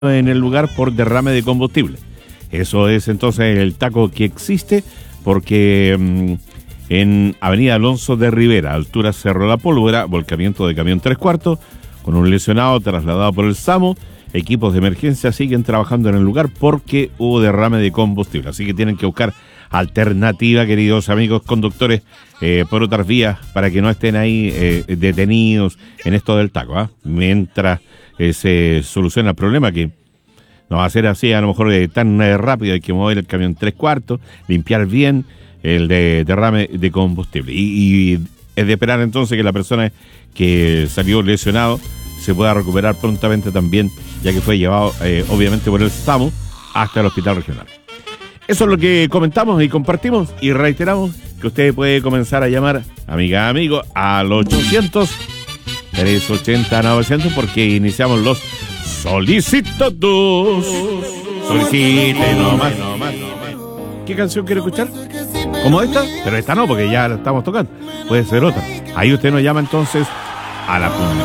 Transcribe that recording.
en el lugar por derrame de combustible. Eso es entonces el taco que existe porque en Avenida Alonso de Rivera, altura Cerro La Pólvora, volcamiento de camión 3/4, con un lesionado trasladado por el SAMU. Equipos de emergencia siguen trabajando en el lugar porque hubo derrame de combustible. Así que tienen que buscar alternativa, queridos amigos conductores, por otras vías para que no estén ahí detenidos en esto del taco, mientras se soluciona el problema, que no va a ser así a lo mejor tan rápido. Hay que mover el camión 3/4, limpiar bien el derrame de combustible y es de esperar entonces que la persona que salió lesionado se pueda recuperar prontamente también, ya que fue llevado obviamente por el SAMU hasta el hospital regional. Eso es lo que comentamos y compartimos, y reiteramos que usted puede comenzar a llamar, amiga, amigo, al 800-380-900, porque iniciamos los solicitados. Solicite nomás. ¿Qué canción quiere escuchar? ¿Como esta? Pero esta no, porque ya la estamos tocando. Puede ser otra. Ahí usted nos llama entonces a la punta.